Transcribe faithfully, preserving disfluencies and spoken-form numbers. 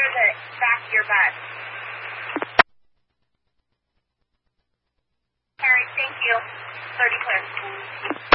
over the back of your bus. Harry, thank you. thirty clear.